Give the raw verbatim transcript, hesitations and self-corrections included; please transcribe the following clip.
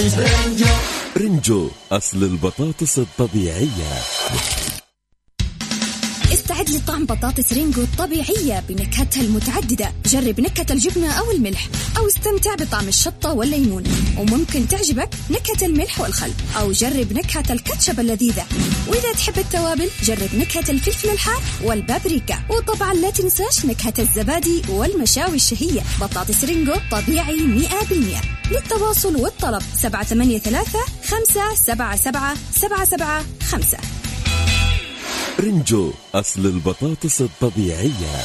رنجو أصل البطاطس الطبيعية. استعد لطعم بطاطس رينجو الطبيعية بنكهتها المتعددة. جرب نكهة الجبنة أو الملح، أو استمتع بطعم الشطة والليمون، وممكن تعجبك نكهة الملح والخل، أو جرب نكهة الكاتشب اللذيذة. وإذا تحب التوابل جرب نكهة الفلفل الحار والبابريكا، وطبعا لا تنساش نكهة الزبادي والمشاوي الشهية. بطاطس رينجو طبيعي مئة بالمئة. للتواصل والطلب سبعة ثمانية ثلاثة خمسة سبعة سبعة سبعة سبعة خمسة. رنجو أصل البطاطس الطبيعية.